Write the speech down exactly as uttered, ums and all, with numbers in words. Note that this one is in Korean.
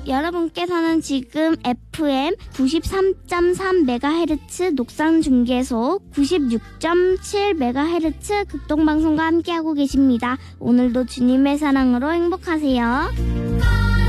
여러분께서는 지금 에프엠 구십삼 점 삼 메가헤르츠 녹산중계소 구십육 점 칠 메가헤르츠 극동방송과 함께하고 계십니다. 오늘도 주님의 사랑으로 행복하세요.